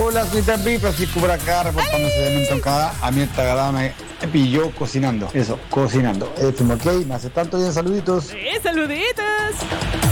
Hola, soy David Francisco por acá, reportándose de Mentoncada. A mí esta galada me pilló cocinando. Eso, cocinando. FM, ok, me hace tanto bien, saluditos. ¡Saluditos!